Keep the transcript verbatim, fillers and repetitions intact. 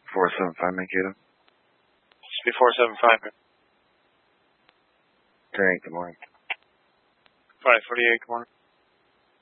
four seven five, Mankato. Speed four seven five. Turn eight, good morning. five forty-eight, good morning.